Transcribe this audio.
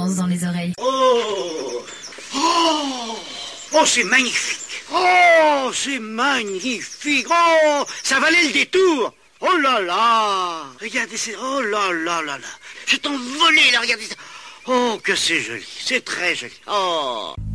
danse dans les oreilles. Oh, oh, oh, c'est magnifique. Oh, c'est magnifique. Oh, ça valait le détour. Oh là là. Regardez, oh là là là là. Je t'envolais là, regardez ça. Oh, que c'est joli. C'est très joli. Oh.